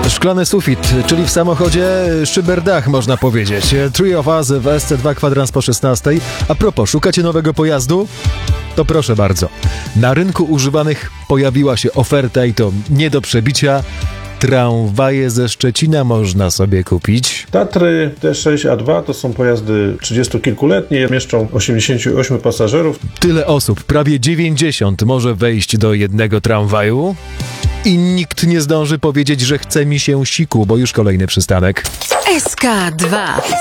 Szklany sufit, czyli w samochodzie szyberdach, można powiedzieć. Three of Us w SC2 kwadrans po 16. A propos, szukacie nowego pojazdu? To proszę bardzo. Na rynku używanych pojawiła się oferta i to nie do przebicia. Tramwaje ze Szczecina można sobie kupić. Tatry T6A2 to są pojazdy 30-kilkuletnie, mieszczą 88 pasażerów. Tyle osób, prawie 90 może wejść do jednego tramwaju i nikt nie zdąży powiedzieć, że chce mi się siku, bo już kolejny przystanek. SK2